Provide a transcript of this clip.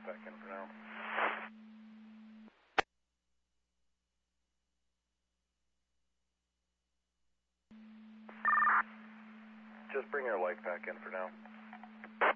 back in for now. Just bring your light back in for now.